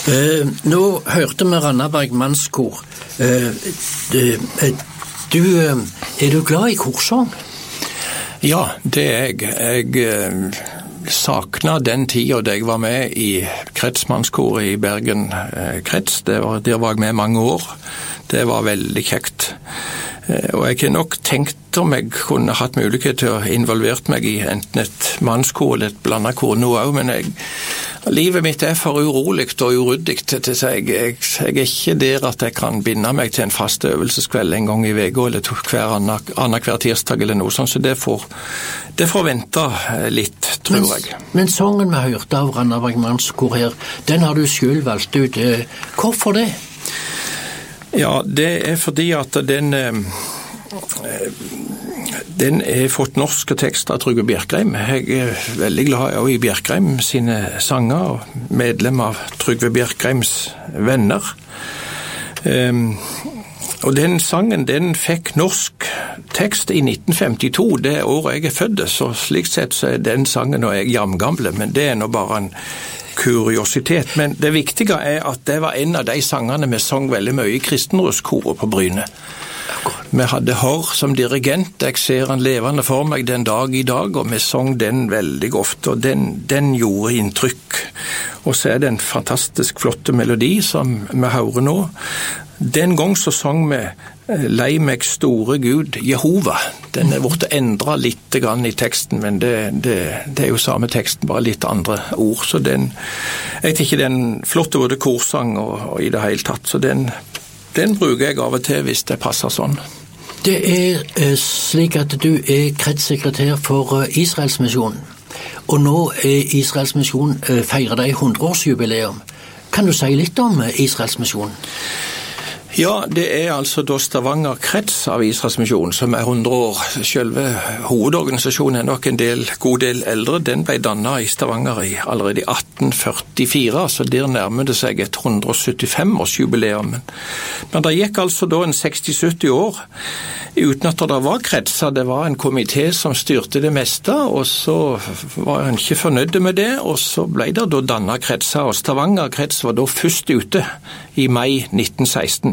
Nå hørte vi Randaberg Mannskor. Er du glad i korsang? Ja, det er jeg. Jeg sakna den tida da jeg var med i kretsmannskoret i Bergen krets. Der var jeg med mange år. Det var veldig kjekt. Og jeg har nok tenkt om jeg kunne hatt mulighet til å involvert meg i enten et mannskor eller et blandet kor nå også, men livet mitt er for urolig og uryddig til seg. Jeg er ikke der at jeg kan binde meg til en fast øvelseskveld en gang i veka eller hver tirsdag eller noe sånt, så det får vente litt, tror jeg. Men sangen vi hørte av Randaberg Mannskor her, den har du selv valgt ut. Hvorfor det? Ja, det er fordi at den har fått norske tekster av Trygve Bjerkreim. Jeg er veldig glad i Bjerkreim sine sanger, og medlem av Trygve Bjerkreims venner. Og den sangen, den fikk norsk tekst i 1952, det året jeg er født, så slik sett så er den sangen og jeg jamgamle, men det er nå bare en kuriositet. Men det viktige er at det var en av de sangene vi sang veldig mye i kristenruskoret på Bryne. Vi hadde Hår som dirigent, jeg ser han levende for meg den dag i dag, og vi sang den veldig ofte, og den gjorde inntrykk. Og så er det en fantastisk flotte melodi som vi hører nå. Den gang så sang vi Lei meg store Gud Jehova. Den er blitt endret litt grann i teksten, men det er jo samme teksten, bare litt andre ord. Så jeg tenker den flotte både korsang og i det hele tatt, så den bruker jeg av og til hvis det passer sånn. Det er slik at du er kretssekretær for Israelsmisjonen, og nå er Israelsmisjonen feirer de 100-årsjubileum. Kan du si litt om Israelsmisjonen? Ja, det er altså da Stavanger krets av Israelsmisjonen som er 100 år. Selve hovedorganisasjonen er nok god del eldre. Den ble dannet i Stavanger allerede i 1844, så der nærmer det seg et 175-årsjubileum. Men det gikk altså da en 60-70 år uten at det var kretser. Det var en komité som styrte det meste, og så var han ikke fornøyd med det, og så ble det da dannet kretser, og Stavanger krets var da først ute i mai 1916.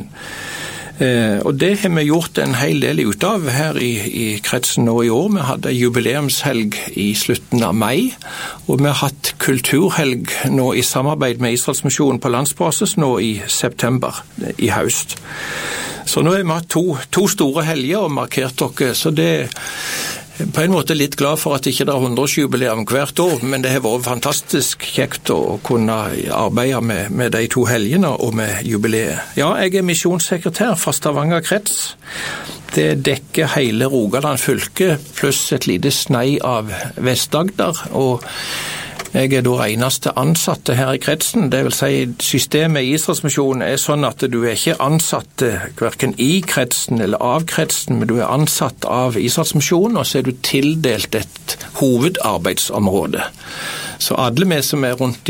Og det har vi gjort en hel del ut av her i kretsen nå i år. Vi hadde jubileumshelg i slutten av mai, og vi har hatt kulturhelg nå i samarbeid med Israelsmisjonen på landsbasis nå i september i høst. Så nå har vi hatt to store helger og markert dere, så det på en måte litt glad for at ikke det er 100-årsjubileum hvert år, men det har vært fantastisk kjekt å kunne arbeide med de to helgene og med jubileet. Ja, jeg er misjonssekretær for Stavanger krets. Det dekker hele Rogaland fylke, pluss et lite snei av Vest-Agder, og jeg er da eneste ansatte her i kretsen. Det vil si, systemet i Israelsmisjonen er sånn at du er ikke ansatt hverken i kretsen eller av kretsen, men du er ansatt av Israelsmisjonen, og så er du tildelt et hovedarbeidsområde. Så alle vi som er rundt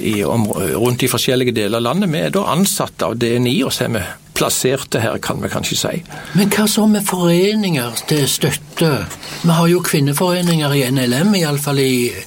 i forskjellige deler av landet, vi er da ansatt av DNI, og så er vi plasserte her, kan vi kanskje si. Men hva så med foreninger til støtte? Vi har jo kvinneforeninger i NLM, i alle fall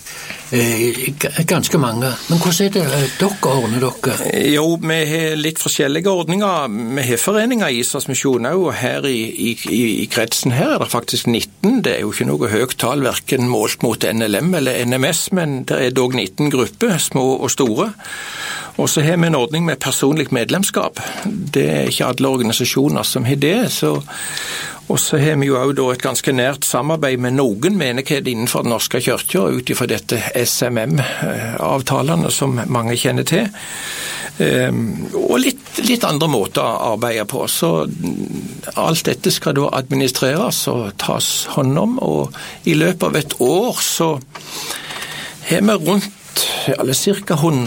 ganske mange. Men hvordan er det dere ordner dere? Jo, vi har litt forskjellige ordninger. Vi har foreninger i Israelsmisjonen, og her i kretsen her er det faktisk 19. Det er jo ikke noe høyt tall, hverken målt mot NLM eller NMS, men det er dog 19 grupper, små og store. Og så har vi en ordning med personlig medlemskap. Det er ikke alle organisasjoner som har det, og så har vi jo også et ganske nært samarbeid med noen menigheter innenfor den norske kirken, ut ifra dette SMM-avtalene som mange kjenner til. Og litt andre måter å arbeide på. Så alt dette skal da administreres og tas hånd om, og i løpet av et år så har vi rundt cirka 100